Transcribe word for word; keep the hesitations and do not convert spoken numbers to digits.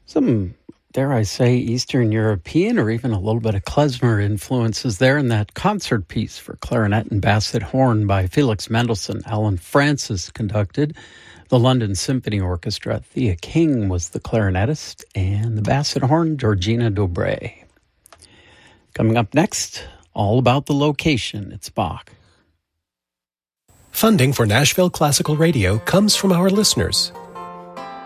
Some, dare I say, Eastern European or even a little bit of klezmer influences there in that concert piece for clarinet and basset horn by Felix Mendelssohn. Alan Francis conducted. The London Symphony Orchestra. Thea King was the clarinetist, and the basset horn, Georgina Dobre. Coming up next, all about the location. It's Bach. Funding for Nashville Classical Radio comes from our listeners.